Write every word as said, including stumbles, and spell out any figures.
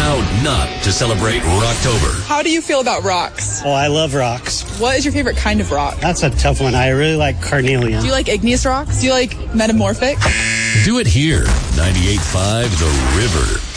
How not to celebrate Rocktober. How do you feel about rocks? Oh, I love rocks. What is your favorite kind of rock? That's a tough one. I really like carnelian. Do you like igneous rocks? Do you like metamorphic? Do it here. ninety-eight point five The River.